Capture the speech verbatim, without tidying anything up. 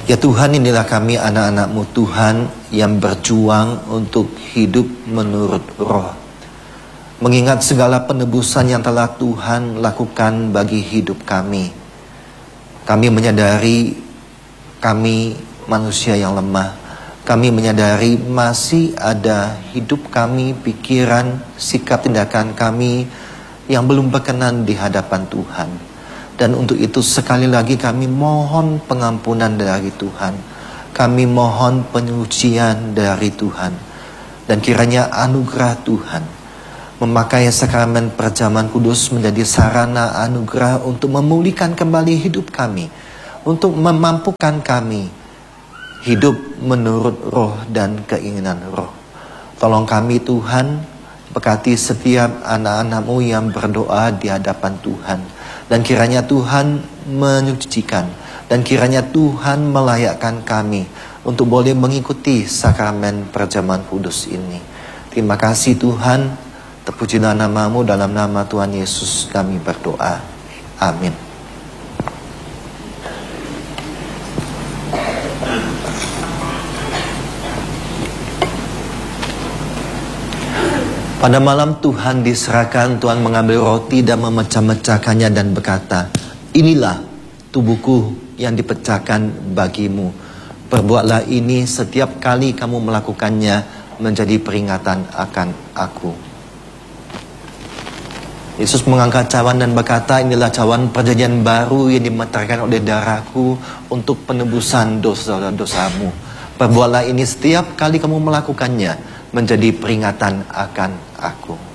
Ya Tuhan, inilah kami anak-anak-Mu Tuhan yang berjuang untuk hidup menurut roh. Mengingat segala penebusan yang telah Tuhan lakukan bagi hidup kami. Kami menyadari kami manusia yang lemah. Kami menyadari masih ada hidup kami, pikiran, sikap, tindakan kami yang belum berkenan di hadapan Tuhan. Dan untuk itu sekali lagi kami mohon pengampunan dari Tuhan. Kami mohon penyucian dari Tuhan. Dan kiranya anugerah Tuhan memakai sakramen perjamuan kudus menjadi sarana anugerah untuk memulihkan kembali hidup kami. Untuk memampukan kami hidup menurut roh dan keinginan roh. Tolong kami Tuhan, berkati setiap anak-anak-Mu yang berdoa di hadapan Tuhan. Dan kiranya Tuhan menyucikan. Dan kiranya Tuhan melayakkan kami untuk boleh mengikuti sakramen perjamuan kudus ini. Terima kasih Tuhan. Terpujilah nama-Mu, dalam nama Tuhan Yesus kami berdoa. Amin. Pada malam Tuhan diserahkan, Tuhan mengambil roti dan memecah-mecahkannya dan berkata, inilah tubuhku yang dipecahkan bagimu. Perbuatlah ini setiap kali kamu melakukannya menjadi peringatan akan aku. Yesus mengangkat cawan dan berkata, inilah cawan perjanjian baru yang dimeterkan oleh darahku untuk penebusan dosa-dosamu. Perbuatlah ini setiap kali kamu melakukannya menjadi peringatan akan aku.